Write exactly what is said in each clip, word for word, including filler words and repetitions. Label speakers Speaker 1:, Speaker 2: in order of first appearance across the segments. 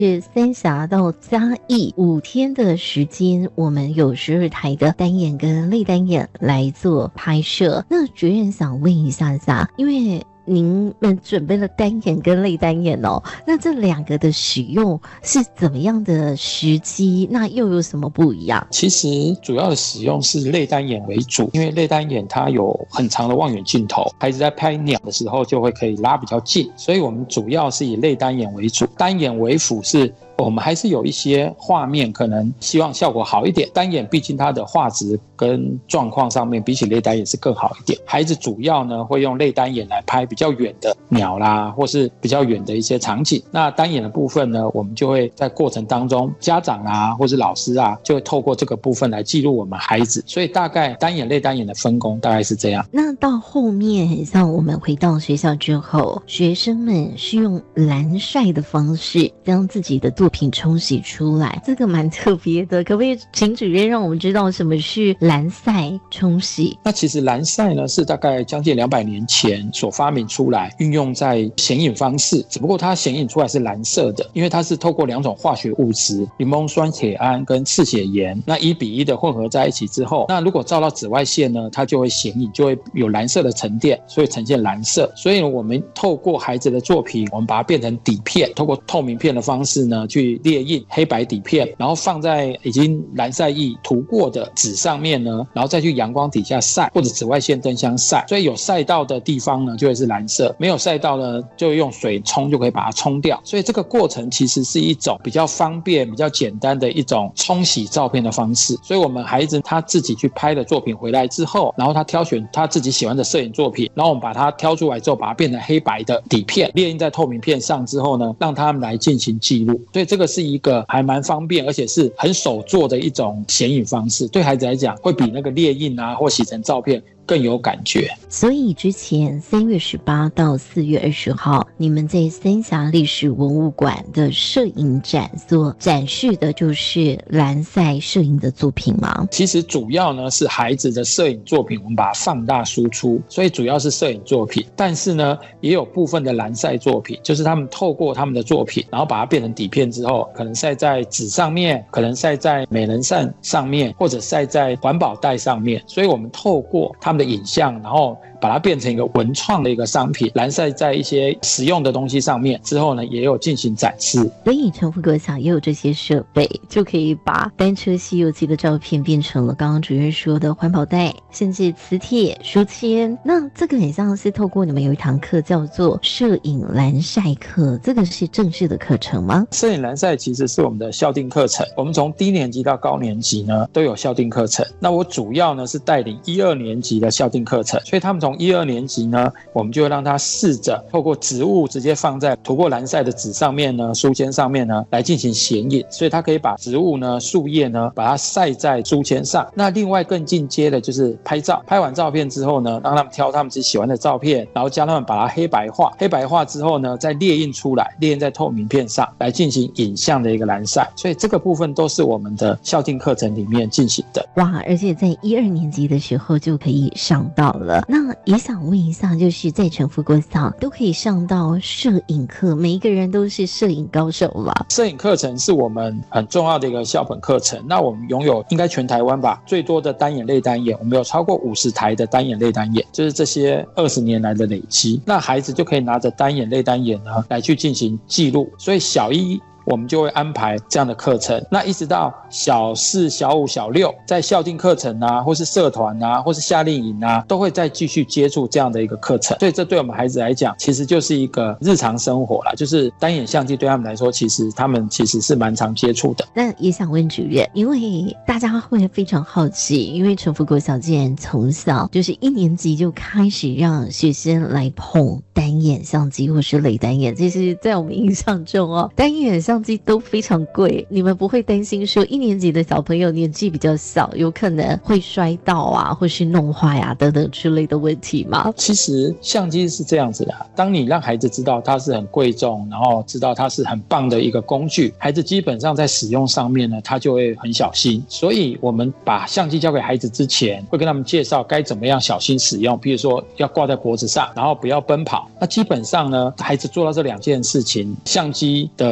Speaker 1: 是三峡到嘉义五天的时间，我们有十二台的单眼跟类单眼来做拍摄。那主任想问一下下，因为您们准备了单眼跟类单眼哦，那这两个的使用是怎么样的时机？那又有什么不一样？
Speaker 2: 其实主要的使用是类单眼为主，因为类单眼它有很长的望远镜头，孩子在拍鸟的时候就会可以拉比较近，所以我们主要是以类单眼为主，单眼为辅是我们还是有一些画面可能希望效果好一点，单眼毕竟它的画质跟状况上面比起类单眼是更好一点。孩子主要呢会用类单眼来拍比较远的鸟啦，或是比较远的一些场景。那单眼的部分呢，我们就会在过程当中，家长啊或是老师啊，就会透过这个部分来记录我们孩子。所以大概单眼类单眼的分工大概是这样。
Speaker 1: 那到后面，像我们回到学校之后，学生们是用蓝晒的方式将自己的作品冲洗出来，这个蛮特别的，可不可以请主任让我们知道什么是蓝晒冲洗？
Speaker 2: 那其实蓝晒呢是大概将近两百年前所发明出来，运用在显影方式，只不过它显影出来是蓝色的，因为它是透过两种化学物质柠檬酸铁胺跟赤血盐，那一比一的混合在一起之后，那如果照到紫外线呢，它就会显影，就会有蓝色的沉淀，所以呈现蓝色。所以我们透过孩子的作品，我们把它变成底片，透过透明片的方式呢去列印黑白底片，然后放在已经蓝晒液涂过的纸上面呢，然后再去阳光底下晒，或者紫外线灯箱晒，所以有晒到的地方呢就会是蓝色，没有晒到呢就用水冲就可以把它冲掉。所以这个过程其实是一种比较方便比较简单的一种冲洗照片的方式。所以我们孩子他自己去拍的作品回来之后，然后他挑选他自己喜欢的摄影作品，然后我们把它挑出来之后，把它变成黑白的底片，列印在透明片上之后呢，让他们来进行记录。所以这个是一个还蛮方便而且是很手做的一种显影方式，对孩子来讲会比那个列印啊或洗成照片更有感觉。
Speaker 1: 所以之前三月十八到四月二十号，你们在三峡历史文物馆的摄影展所展示的就是蓝晒摄影的作品吗？
Speaker 2: 其实主要呢是孩子的摄影作品，我们把它放大输出，所以主要是摄影作品。但是呢，也有部分的蓝晒作品，就是他们透过他们的作品，然后把它变成底片之后，可能晒在纸上面，可能晒在美人扇上面，或者晒在环保袋上面。所以我们透过他们的影像，然后把它变成一个文创的一个商品，蓝晒在一些实用的东西上面之后呢，也有进行展示。
Speaker 1: 所以成福国小也有这些设备，就可以把单车西游记的照片变成了刚刚主任说的环保袋，甚至磁铁、书签。那这个很像是透过你们有一堂课叫做摄影蓝晒课，这个是正式的课程吗？
Speaker 2: 摄影蓝晒其实是我们的校订课程，我们从低年级到高年级呢都有校订课程。那我主要呢是带领一二年级的校订课程，所以他们从一二年级呢，我们就会让他试着透过植物直接放在涂过蓝晒的纸上面呢、书签上面呢来进行显影，所以他可以把植物呢、树叶呢把它晒在书签上。那另外更进阶的就是拍照，拍完照片之后呢，让他们挑他们自己喜欢的照片，然后教他们把它黑白化，黑白化之后呢再列印出来，列印在透明片上来进行影像的一个蓝晒。所以这个部分都是我们的校订课程里面进行的。
Speaker 1: 哇，而且在一二年级的时候就可以上到了。那也想问一下，就是在成福国小都可以上到摄影课，每一个人都是摄影高手了。
Speaker 2: 摄影课程是我们很重要的一个校本课程，那我们拥有应该全台湾吧最多的单眼类单眼，我们有超过五十台的单眼类单眼，就是这些二十年来的累积。那孩子就可以拿着单眼类单眼呢来去进行记录，所以小一我们就会安排这样的课程，那一直到小四、小五、小六，在校订课程啊，或是社团啊，或是夏令营啊，都会再继续接触这样的一个课程。所以这对我们孩子来讲，其实就是一个日常生活啦，就是单眼相机对他们来说，其实他们其实是蛮常接触的。
Speaker 1: 那也想问主任，因为大家会非常好奇，因为成福国小竟然从小就是一年级就开始让学生来碰单眼相机或是类单眼，这是在我们印象中哦，单眼相机都非常贵，你们不会担心说一年级的小朋友年纪比较小，有可能会摔到啊，或是弄坏啊等等之类的问题吗？
Speaker 2: 其实相机是这样子的，当你让孩子知道它是很贵重，然后知道它是很棒的一个工具，孩子基本上在使用上面呢，他就会很小心。所以我们把相机交给孩子之前，会跟他们介绍该怎么样小心使用，比如说要挂在脖子上，然后不要奔跑。那基本上呢，孩子做到这两件事情，相机的安全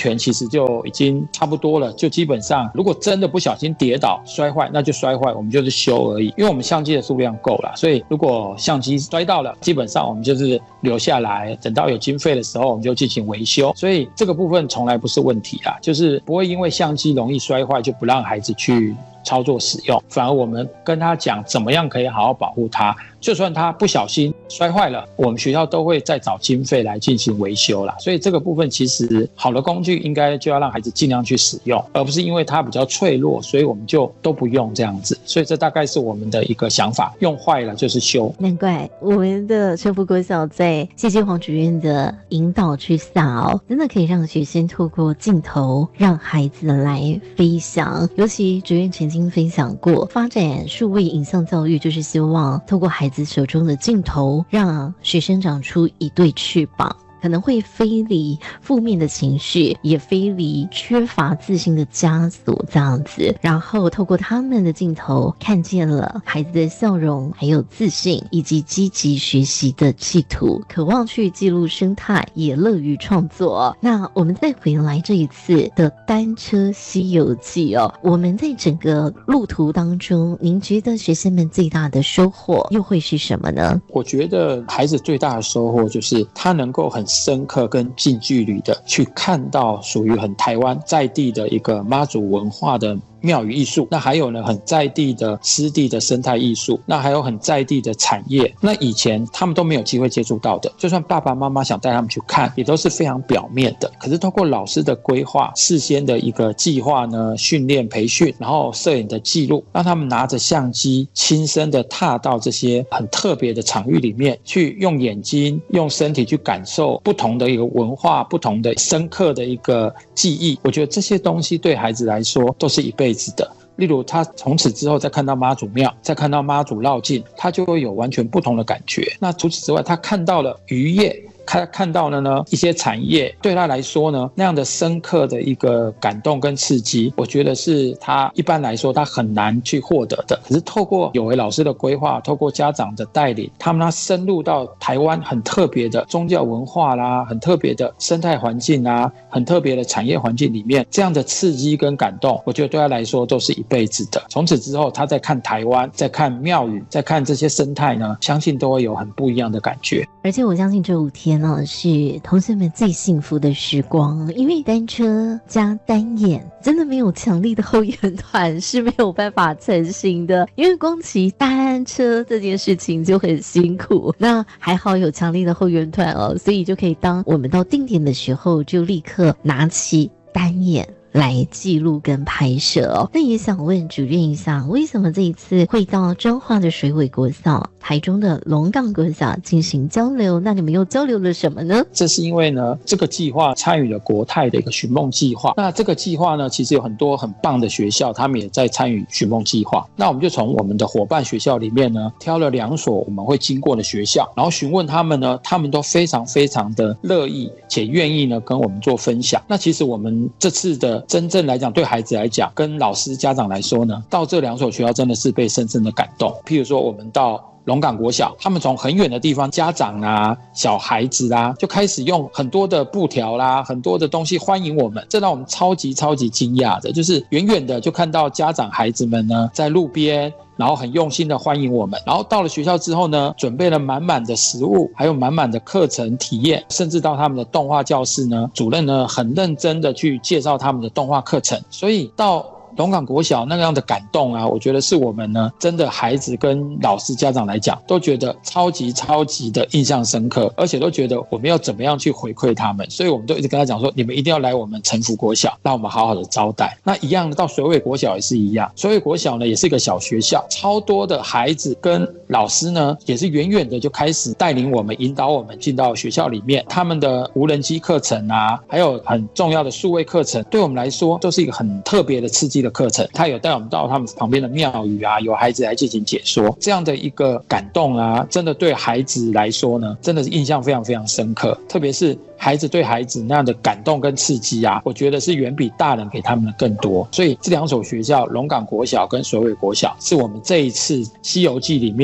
Speaker 2: 全其实就已经差不多了，就基本上如果真的不小心跌倒摔坏，那就摔坏，我们就是修而已。因为我们相机的数量够了，所以如果相机摔到了，基本上我们就是留下来，等到有经费的时候我们就进行维修。所以这个部分从来不是问题啦，就是不会因为相机容易摔坏就不让孩子去操作使用，反而我们跟他讲怎么样可以好好保护他，就算他不小心摔坏了，我们学校都会再找经费来进行维修啦。所以这个部分其实好的工具应该就要让孩子尽量去使用，而不是因为它比较脆弱所以我们就都不用这样子。所以这大概是我们的一个想法，用坏了就是修。
Speaker 1: 难怪我们的陈福国小在谢金黄主任的引导之下哦，真的可以让学生透过镜头让孩子来飞翔。尤其主任曾经分享过，发展数位影像教育就是希望透过孩子手中的镜头，让学生长出一对翅膀，可能会飞离负面的情绪，也飞离缺乏自信的枷锁这样子，然后透过他们的镜头看见了孩子的笑容，还有自信以及积极学习的企图，渴望去记录生态，也乐于创作。那我们再回来这一次的单车西游记哦，我们在整个路途当中，您觉得学生们最大的收获又会是什么呢？
Speaker 2: 我觉得孩子最大的收获就是他能够很深刻跟近距离的去看到属于很台湾在地的一个妈祖文化的庙宇艺术，那还有呢很在地的湿地的生态艺术，那还有很在地的产业，那以前他们都没有机会接触到的，就算爸爸妈妈想带他们去看也都是非常表面的。可是透过老师的规划，事先的一个计划呢，训练培训，然后摄影的记录，让他们拿着相机亲身的踏到这些很特别的场域里面去，用眼睛用身体去感受不同的一个文化，不同的深刻的一个记忆。我觉得这些东西对孩子来说都是一辈子的。例如他从此之后再看到妈祖庙，再看到妈祖绕境，他就会有完全不同的感觉。那除此之外，他看到了渔业，他看到了呢一些产业，对他来说呢那样的深刻的一个感动跟刺激，我觉得是他一般来说他很难去获得的。可是透过有为老师的规划，透过家长的带领，他们深入到台湾很特别的宗教文化啦，很特别的生态环境啊，很特别的产业环境里面，这样的刺激跟感动，我觉得对他来说都是一辈子的。从此之后他再看台湾，再看庙宇，再看这些生态呢，相信都会有很不一样的感觉。
Speaker 1: 而且我相信这五天呢是同学们最幸福的时光，因为单车加单眼真的没有强力的后援团是没有办法成行的，因为光骑单车这件事情就很辛苦，那还好有强力的后援团哦，所以就可以当我们到定点的时候就立刻拿起单眼来记录跟拍摄哦。那也想问主任一下，为什么这一次会到彰化的水尾国小、台中的龙岗国小进行交流？那你们又交流了什么呢？
Speaker 2: 这是因为呢，这个计划参与了国泰的一个寻梦计划。那这个计划呢，其实有很多很棒的学校，他们也在参与寻梦计划。那我们就从我们的伙伴学校里面呢，挑了两所我们会经过的学校，然后询问他们呢，他们都非常非常的乐意且愿意呢跟我们做分享。那其实我们这次的真正来讲，对孩子来讲，跟老师家长来说呢，到这两所学校真的是被深深的感动。譬如说我们到龙岗国小，他们从很远的地方，家长啊、小孩子啊，就开始用很多的布条啦、很多的东西欢迎我们，这让我们超级超级惊讶的。就是远远的就看到家长孩子们呢在路边，然后很用心的欢迎我们，然后到了学校之后呢，准备了满满的食物，还有满满的课程体验，甚至到他们的动画教室呢，主任呢很认真的去介绍他们的动画课程。所以到龙岗国小那样的感动啊，我觉得是我们呢真的孩子跟老师家长来讲都觉得超级超级的印象深刻，而且都觉得我们要怎么样去回馈他们。所以我们都一直跟他讲说，你们一定要来我们陈福国小，让我们好好的招待。那一样的到水尾国小也是一样，水尾国小呢也是一个小学校，超多的孩子跟老师呢也是远远的就开始带领我们，引导我们进到学校里面。他们的无人机课程啊，还有很重要的数位课程，对我们来说都是一个很特别的刺激的课程。他有带我们到他们旁边的庙宇啊，有孩子来进行解说，这样的一个感动啊，真的对孩子来说呢，真的是印象非常非常深刻。特别是孩子对孩子那样的感动跟刺激啊，我觉得是远比大人给他们的更多。所以这两所学校，龙岗国小跟水尾国小，是我们这一次西游记里面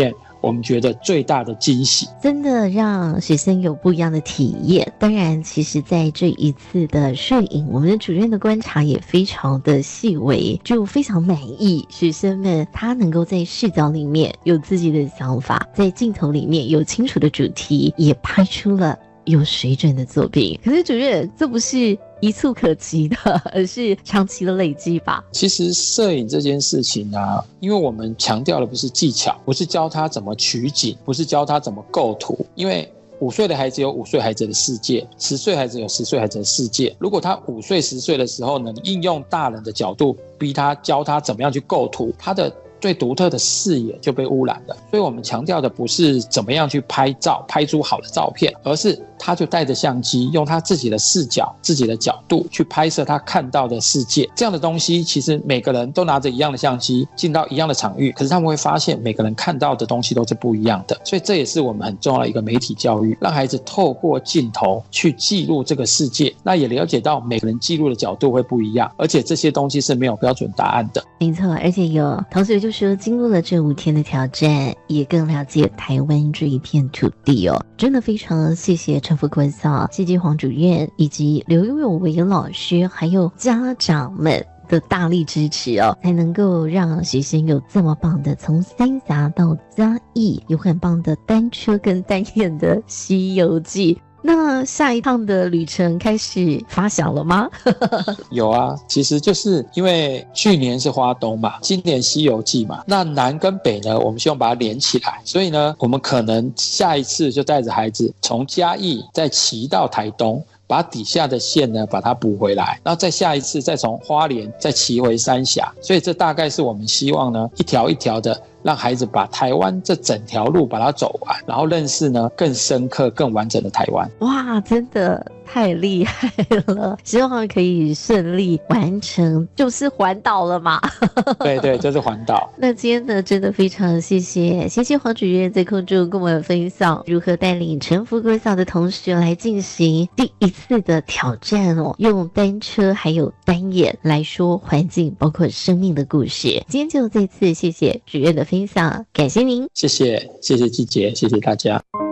Speaker 2: 我们觉得最大的惊喜，
Speaker 1: 真的让学生有不一样的体验。当然其实在这一次的摄影，我们的主任的观察也非常的细微，就非常满意学生们他能够在视角里面有自己的想法，在镜头里面有清楚的主题，也拍出了有水准的作品。可是主任，这不是一蹴可及的，而是长期的累积吧？
Speaker 2: 其实摄影这件事情啊，因为我们强调的不是技巧，不是教他怎么取景，不是教他怎么构图，因为五岁的孩子有五岁孩子的世界，十岁孩子有十岁孩子的世界。如果他五岁十岁的时候能应用大人的角度逼他教他怎么样去构图，他的最独特的视野就被污染了。所以我们强调的不是怎么样去拍照拍出好的照片，而是他就带着相机，用他自己的视角自己的角度去拍摄他看到的世界。这样的东西其实每个人都拿着一样的相机进到一样的场域，可是他们会发现每个人看到的东西都是不一样的。所以这也是我们很重要的一个媒体教育，让孩子透过镜头去记录这个世界，那也了解到每个人记录的角度会不一样，而且这些东西是没有标准答案的。
Speaker 1: 没错，而且有同学就说经过了这五天的挑战，也更了解台湾这一片土地哦。真的非常谢谢陈福国小，谢谢黄主任以及刘有为老师，还有家长们的大力支持哦，才能够让学生有这么棒的从三峡到嘉义，有很棒的单车跟单眼的西游记。那下一趟的旅程开始发想了吗？
Speaker 2: 有啊，其实就是因为去年是花东嘛，今年西游记嘛，那南跟北呢，我们希望把它连起来，所以呢，我们可能下一次就带着孩子从嘉义再骑到台东，把底下的线呢把它补回来，然后再下一次再从花莲再骑回三峡。所以这大概是我们希望呢一条一条的让孩子把台湾这整条路把它走完，然后认识呢更深刻更完整的台湾。
Speaker 1: 哇，真的太厉害了，希望可以顺利完成，就是环岛了嘛。
Speaker 2: 对对，就是环岛。
Speaker 1: 那今天呢真的非常谢谢谢谢黄主任在空中跟我们分享如何带领陈福国小的同学来进行第一次的挑战哦，用单车还有单眼来说环境包括生命的故事。今天就再次谢谢主任的分享，感谢您。
Speaker 2: 谢谢谢谢季姐，谢谢大家。